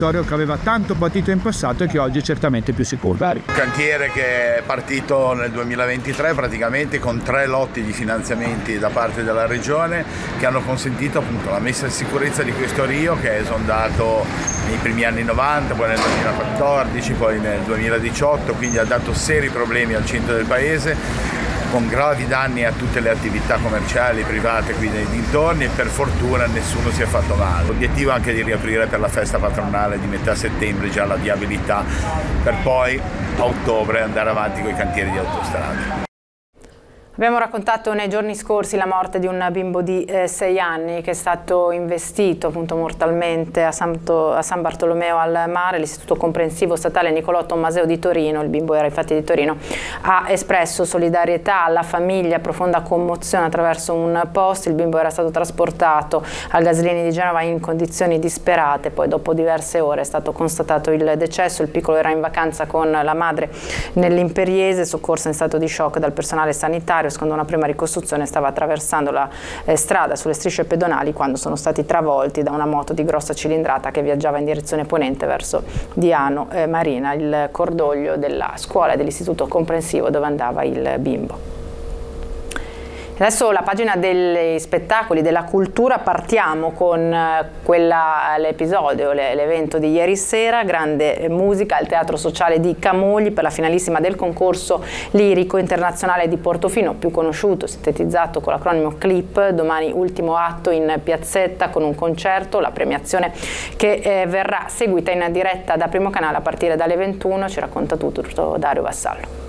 che aveva tanto patito in passato e che oggi è certamente più sicuro. Cantiere che è partito nel 2023 praticamente con 3 lotti di finanziamenti da parte della regione che hanno consentito appunto la messa in sicurezza di questo rio che è esondato nei primi anni 90, poi nel 2014, poi nel 2018, quindi ha dato seri problemi al centro del paese, con gravi danni a tutte le attività commerciali private qui nei dintorni, e per fortuna nessuno si è fatto male. L'obiettivo è anche di riaprire per la festa patronale di metà settembre già la viabilità, per poi a ottobre andare avanti con i cantieri di autostrade. Abbiamo raccontato nei giorni scorsi la morte di un bimbo di 6 anni che è stato investito appunto mortalmente a San Bartolomeo al Mare. L'Istituto Comprensivo Statale Niccolò Tommaseo di Torino, il bimbo era infatti di Torino, ha espresso solidarietà alla famiglia, profonda commozione attraverso un post. Il bimbo era stato trasportato al Gaslini di Genova in condizioni disperate, poi dopo diverse ore è stato constatato il decesso. Il piccolo era in vacanza con la madre nell'Imperiese, soccorso in stato di shock dal personale sanitario. Secondo una prima ricostruzione stava attraversando la strada sulle strisce pedonali quando sono stati travolti da una moto di grossa cilindrata che viaggiava in direzione ponente verso Diano Marina, il cordoglio della scuola e dell'istituto comprensivo dove andava il bimbo. Adesso la pagina degli spettacoli, della cultura, partiamo con l'episodio, l'evento di ieri sera, grande musica al Teatro Sociale di Camogli per la finalissima del concorso lirico internazionale di Portofino, più conosciuto, sintetizzato con l'acronimo CLIP. Domani ultimo atto in piazzetta con un concerto, la premiazione che verrà seguita in diretta da Primo Canale a partire dalle 21, ci racconta tutto Dario Vassallo.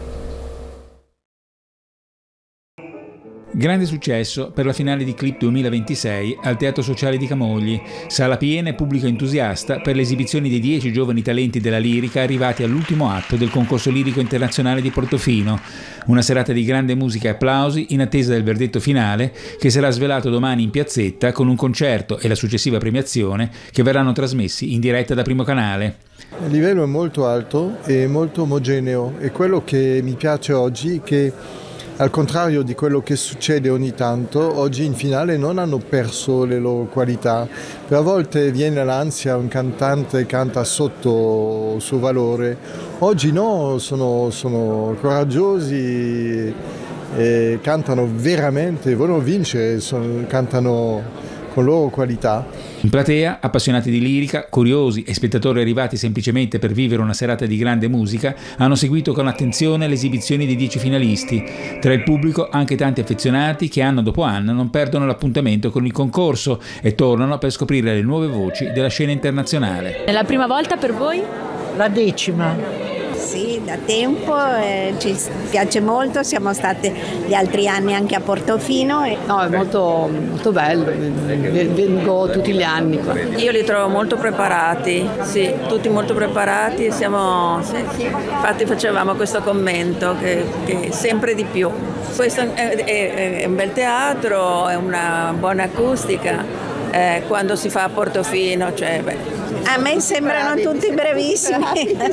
Grande successo per la finale di Clip 2026 al Teatro Sociale di Camogli. Sala piena e pubblico entusiasta per le esibizioni dei 10 giovani talenti della lirica arrivati all'ultimo atto del concorso lirico internazionale di Portofino. Una serata di grande musica e applausi in attesa del verdetto finale che sarà svelato domani in piazzetta con un concerto e la successiva premiazione che verranno trasmessi in diretta da Primo Canale. Il livello è molto alto e molto omogeneo, e quello che mi piace oggi è che, al contrario di quello che succede ogni tanto, oggi in finale non hanno perso le loro qualità. Per a volte viene l'ansia, un cantante canta sotto il suo valore. Oggi no, sono coraggiosi e cantano veramente, vogliono vincere, cantano con loro qualità. In platea, appassionati di lirica, curiosi e spettatori arrivati semplicemente per vivere una serata di grande musica, hanno seguito con attenzione le esibizioni dei 10 finalisti. Tra il pubblico anche tanti affezionati che anno dopo anno non perdono l'appuntamento con il concorso e tornano per scoprire le nuove voci della scena internazionale. È la prima volta per voi? La 10ª. Sì, da tempo, ci piace molto, siamo state gli altri anni anche a Portofino. No, è molto, molto bello, vengo tutti gli anni qua. Io li trovo molto preparati, sì, tutti molto preparati, infatti facevamo questo commento che sempre di più. Questo è un bel teatro, è una buona acustica, quando si fa a Portofino, a me sembrano tutti brevissimi.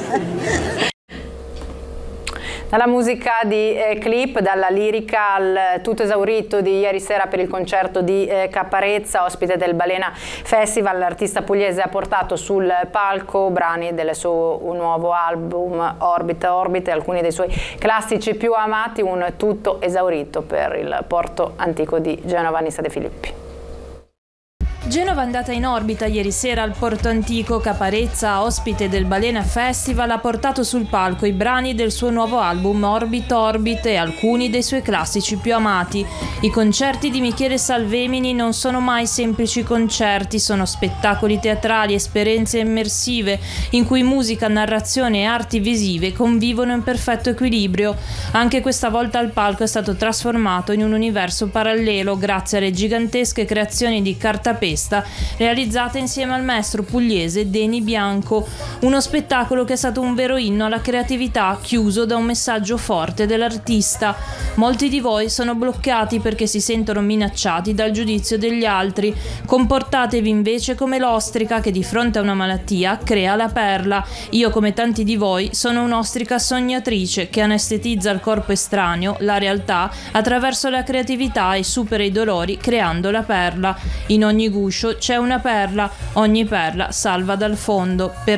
Dalla musica di Clip, dalla lirica al tutto esaurito di ieri sera per il concerto di Caparezza, ospite del Balena Festival, l'artista pugliese ha portato sul palco brani del suo nuovo album Orbit e alcuni dei suoi classici più amati, un tutto esaurito per il porto antico di Genova. Nissa De Filippi. Genova è andata in orbita ieri sera al Porto Antico. Caparezza, ospite del Balena Festival, ha portato sul palco i brani del suo nuovo album Orbit e alcuni dei suoi classici più amati. I concerti di Michele Salvemini non sono mai semplici concerti, sono spettacoli teatrali, esperienze immersive in cui musica, narrazione e arti visive convivono in perfetto equilibrio. Anche questa volta il palco è stato trasformato in un universo parallelo grazie alle gigantesche creazioni di cartapesta realizzata insieme al maestro pugliese Deni Bianco, uno spettacolo che è stato un vero inno alla creatività, chiuso da un messaggio forte dell'artista. Molti di voi sono bloccati perché si sentono minacciati dal giudizio degli altri. Comportatevi invece come l'ostrica che di fronte a una malattia crea la perla. Io, come tanti di voi, sono un'ostrica sognatrice che anestetizza il corpo estraneo, la realtà, attraverso la creatività e supera i dolori creando la perla. In ogni gusto guscio c'è una perla, ogni perla salva dal fondo. Per